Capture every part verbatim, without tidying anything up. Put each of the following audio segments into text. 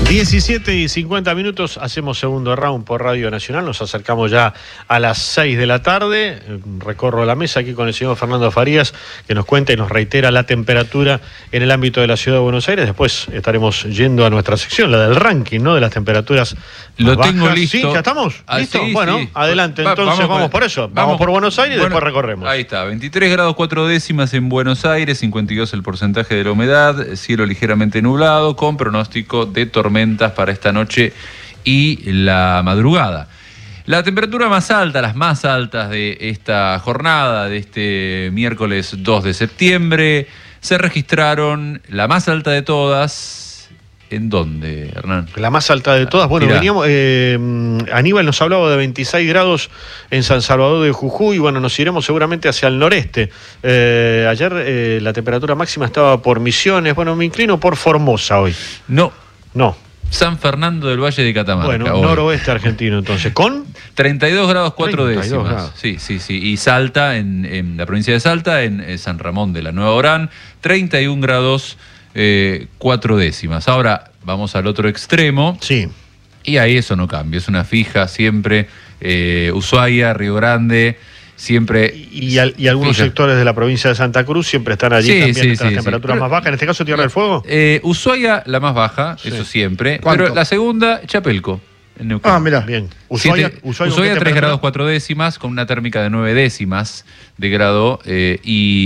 diecisiete y cincuenta minutos, hacemos segundo round por Radio Nacional, nos acercamos ya a las seis de la tarde, recorro la mesa aquí con el señor Fernando Farías, que nos cuenta y nos reitera la temperatura en el ámbito de la Ciudad de Buenos Aires. Después estaremos yendo a nuestra sección, la del ranking, ¿no?, de las temperaturas Lo bajas. tengo listo. ¿Sí? ¿Ya estamos? Ah, ¿Listo? sí, bueno, sí. adelante, Va, entonces vamos, vamos por eso, vamos, vamos por Buenos Aires y bueno, después recorremos. Ahí está, veintitrés grados cuatro décimas en Buenos Aires, cincuenta y dos el porcentaje de la humedad, cielo ligeramente nublado, con pronóstico de tormentas para esta noche y la madrugada. La temperatura más alta, las más altas de esta jornada, de este miércoles dos de septiembre, se registraron, la más alta de todas, ¿en dónde, Hernán? La más alta de todas. Bueno, Mirá. veníamos, eh, Aníbal nos hablaba de veintiséis grados en San Salvador de Jujuy. Bueno, nos iremos seguramente hacia el noreste. Eh, ayer eh, la temperatura máxima estaba por Misiones. Bueno, me inclino por Formosa hoy. No. No. San Fernando del Valle de Catamarca. Bueno, hoy. Noroeste argentino, entonces. ¿Con? treinta y dos grados cuatro treinta y dos décimas. grados. Sí, sí, sí. Y Salta, en, en la provincia de Salta, en, en San Ramón de la Nueva Orán, treinta y un grados eh, cuatro décimas. Ahora vamos al otro extremo. Sí. Y ahí eso no cambia. Es una fija siempre. Eh, Ushuaia, Río Grande, siempre. Y, y, al, y algunos fija. sectores de la provincia de Santa Cruz siempre están allí Sí, también sí, entre sí, las temperaturas sí. más bajas. En este caso, Tierra del Fuego. Eh, Ushuaia, la más baja, Sí. eso siempre. ¿Cuánto? Pero la segunda, Chapelco. En Neuquén. Ah, mira. Bien. Ushuaia, Siete- Ushuaia, Ushuaia, ¿con qué tres temperatura? grados cuatro décimas, con una térmica de nueve décimas de grado, eh,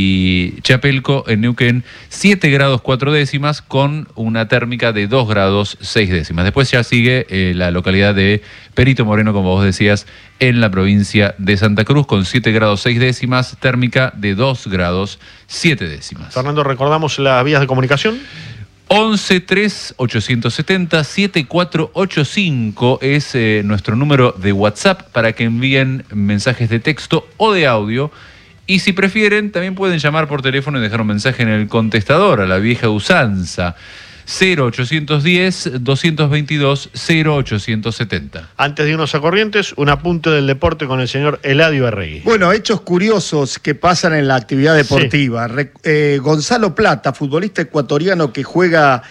y Chapelco en Neuquén siete grados cuatro décimas con una térmica de dos grados seis décimas. Después ya sigue eh, la localidad de Perito Moreno, como vos decías, en la provincia de Santa Cruz, con siete grados seis décimas, térmica de dos grados siete décimas. Fernando, recordamos las vías de comunicación. once tres ochocientos setenta setenta y cuatro ochenta y cinco es eh, nuestro número de WhatsApp para que envíen mensajes de texto o de audio. Y si prefieren, también pueden llamar por teléfono y dejar un mensaje en el contestador, a la vieja usanza. cero ochocientos diez, doscientos veintidós, cero ochocientos setenta. Antes de irnos a Corrientes, un apunte del deporte con el señor Eladio Arregui. Bueno, hechos curiosos que pasan en la actividad deportiva. Sí. Re, eh, Gonzalo Plata, futbolista ecuatoriano que juega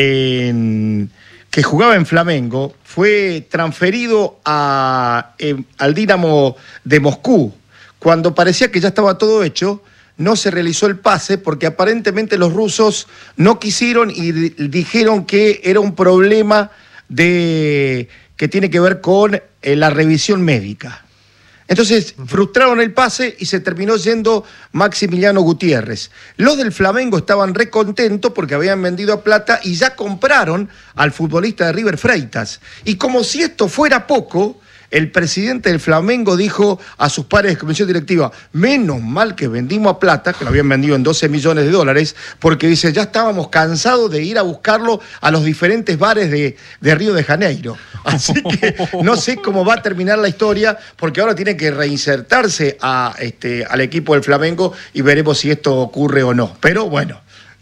en, que jugaba en Flamengo, fue transferido a, eh, al Dinamo de Moscú. Cuando parecía que ya estaba todo hecho, no se realizó el pase porque aparentemente los rusos no quisieron y dijeron que era un problema de, que tiene que ver con eh, la revisión médica. Entonces frustraron el pase y se terminó yendo Maximiliano Gutiérrez. Los del Flamengo estaban recontentos porque habían vendido a Plata y ya compraron al futbolista de River Freitas. Y como si esto fuera poco, el presidente del Flamengo dijo a sus pares de comisión directiva: menos mal que vendimos a Plata, que lo habían vendido en doce millones de dólares, porque dice, ya estábamos cansados de ir a buscarlo a los diferentes bares de, de Río de Janeiro. Así que no sé cómo va a terminar la historia, porque ahora tiene que reinsertarse a, este, al equipo del Flamengo y veremos si esto ocurre o no. Pero bueno,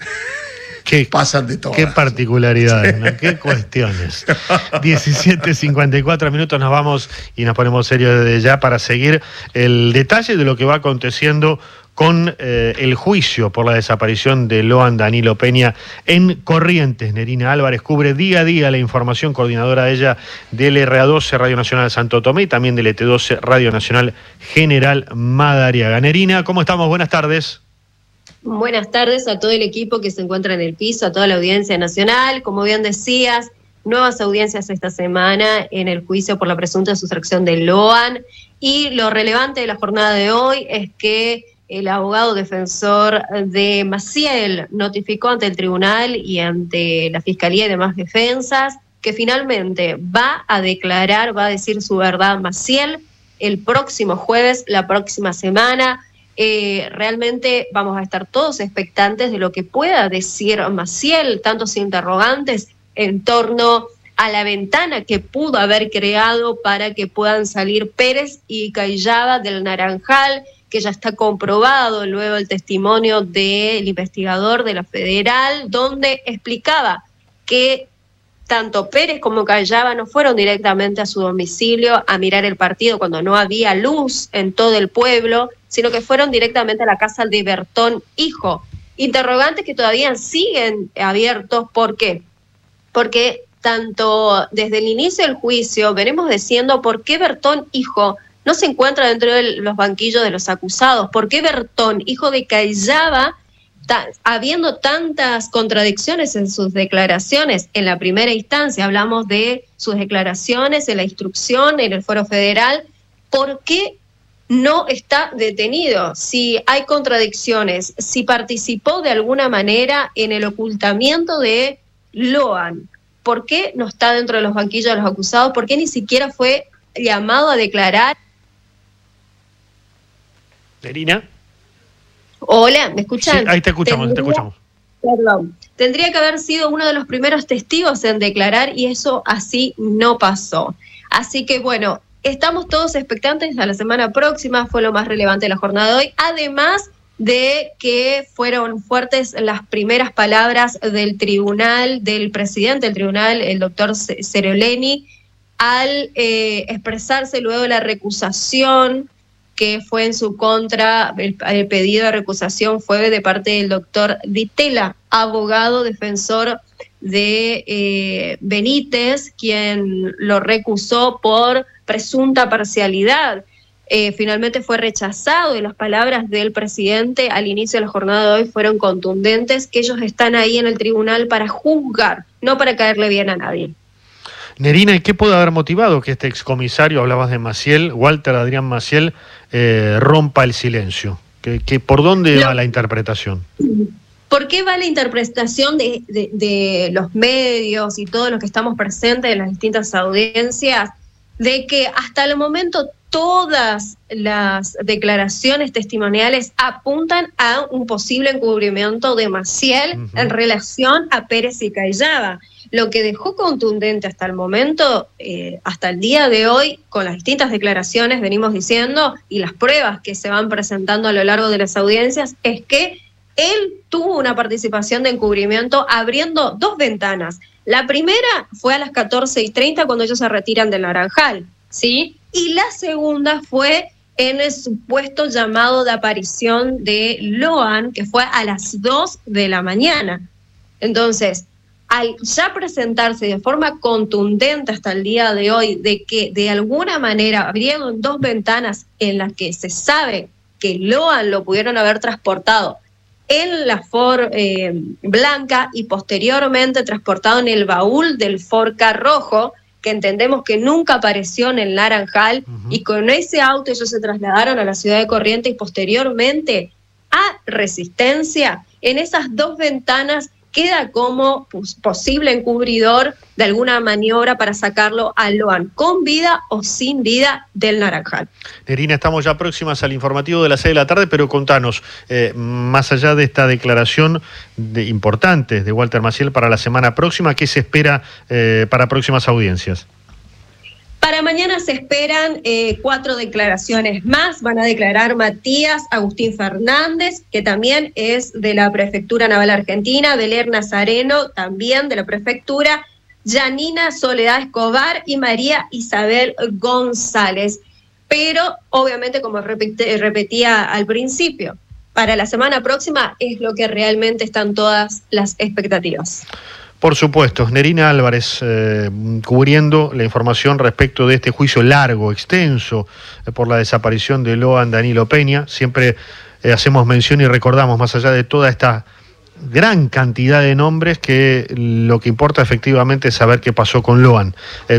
¿Qué, pasan de todo. Qué particularidades, ¿no? Qué cuestiones. diecisiete cincuenta y cuatro minutos, nos vamos y nos ponemos serios desde ya para seguir el detalle de lo que va aconteciendo con eh, el juicio por la desaparición de Loan Danilo Peña en Corrientes. Nerina Álvarez cubre día a día la información, coordinadora ella del R A doce Radio Nacional Santo Tomé y también del E T doce Radio Nacional General Madariaga. Nerina, ¿cómo estamos? Buenas tardes. Buenas tardes a todo el equipo que se encuentra en el piso, a toda la audiencia nacional. Como bien decías, nuevas audiencias esta semana en el juicio por la presunta sustracción de Loan. Y lo relevante de la jornada de hoy es que el abogado defensor de Maciel notificó ante el tribunal y ante la Fiscalía y demás defensas que finalmente va a declarar, va a decir su verdad Maciel el próximo jueves, la próxima semana. Eh, realmente vamos a estar todos expectantes de lo que pueda decir Maciel, tantos interrogantes en torno a la ventana que pudo haber creado para que puedan salir Pérez y Cayaba del Naranjal, que ya está comprobado luego el testimonio del investigador de la Federal, donde explicaba que tanto Pérez como Cayaba no fueron directamente a su domicilio a mirar el partido cuando no había luz en todo el pueblo, sino que fueron directamente a la casa de Bertón Hijo. Interrogantes que todavía siguen abiertos. ¿Por qué? Porque tanto desde el inicio del juicio, venimos diciendo por qué Bertón, hijo, no se encuentra dentro de los banquillos de los acusados. ¿Por qué Bertón, hijo de Cayaba, ta, habiendo tantas contradicciones en sus declaraciones? En la primera instancia hablamos de sus declaraciones en la instrucción, en el Foro Federal. ¿Por qué no está detenido? Si hay contradicciones, si participó de alguna manera en el ocultamiento de Loan, ¿por qué no está dentro de los banquillos de los acusados? ¿Por qué ni siquiera fue llamado a declarar? Nerina. Hola, ¿me escuchan? Sí, ahí te escuchamos, Tendría, te escuchamos. Perdón. Tendría que haber sido uno de los primeros testigos en declarar y eso así no pasó. Así que bueno, estamos todos expectantes a la semana próxima, fue lo más relevante de la jornada de hoy, además de que fueron fuertes las primeras palabras del tribunal, del presidente del tribunal, el doctor Ceroleni, al eh, expresarse luego de la recusación que fue en su contra. El, el pedido de recusación fue de parte del doctor Ditela, abogado defensor de eh, Benítez, quien lo recusó por presunta parcialidad. Eh, finalmente fue rechazado y las palabras del presidente al inicio de la jornada de hoy fueron contundentes, que ellos están ahí en el tribunal para juzgar, no para caerle bien a nadie. Nerina, ¿y qué puede haber motivado que este excomisario, hablabas de Maciel, Walter Adrián Maciel, eh, rompa el silencio? ¿Que, que, ¿Por dónde no. va la interpretación? ¿Por qué va la interpretación de, de, de los medios y todos los que estamos presentes en las distintas audiencias, de que hasta el momento todas las declaraciones testimoniales apuntan a un posible encubrimiento de Maciel uh-huh. en relación a Pérez y Cayaba? Lo que dejó contundente hasta el momento, eh, hasta el día de hoy, con las distintas declaraciones, venimos diciendo, y las pruebas que se van presentando a lo largo de las audiencias, es que él tuvo una participación de encubrimiento abriendo dos ventanas. La primera fue a las catorce y treinta cuando ellos se retiran del Naranjal, ¿sí? Y la segunda fue en el supuesto llamado de aparición de Loan, que fue a las dos de la mañana. Entonces, al ya presentarse de forma contundente hasta el día de hoy de que de alguna manera abrieron dos ventanas en las que se sabe que Loan lo pudieron haber transportado en la Ford eh, blanca y posteriormente transportado en el baúl del Ford Ka rojo, que entendemos que nunca apareció en el Naranjal, uh-huh. y con ese auto ellos se trasladaron a la ciudad de Corrientes y posteriormente a Resistencia. En esas dos ventanas queda como pues, posible encubridor de alguna maniobra para sacarlo a Loan, con vida o sin vida del Naranjal. Nerina, estamos ya próximas al informativo de las seis de la tarde, pero contanos, eh, más allá de esta declaración de, importante de Walter Maciel para la semana próxima, ¿qué se espera eh, para próximas audiencias? Para mañana se esperan eh, cuatro declaraciones más. Van a declarar Matías Agustín Fernández, que también es de la Prefectura Naval Argentina, Beler Nazareno, también de la Prefectura, Yanina Soledad Escobar y María Isabel González. Pero, obviamente, como repite, repetía al principio, para la semana próxima es lo que realmente están todas las expectativas. Por supuesto, Nerina Álvarez, eh, cubriendo la información respecto de este juicio largo, extenso, eh, por la desaparición de Loan Danilo Peña. Siempre eh, hacemos mención y recordamos, más allá de toda esta gran cantidad de nombres, que lo que importa efectivamente es saber qué pasó con Loan. Eh,